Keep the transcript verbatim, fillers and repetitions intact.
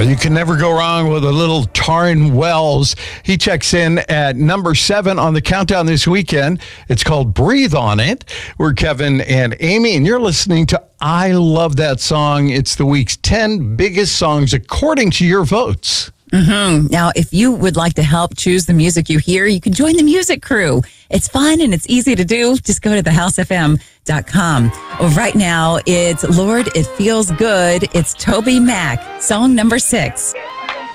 you can never go wrong with a little Taryn Wells. He checks in at number seven on the countdown this weekend. It's called Breathe on It. We're Kevin and Amy, and you're listening to I Love That Song. It's the week's ten biggest songs according to your votes. Mm-hmm. Now, if you would like to help choose the music you hear, you can join the music crew. It's fun and it's easy to do. Just go to the house f m dot com. Well, right now, it's Lord, It Feels Good. It's Toby Mac, song number six.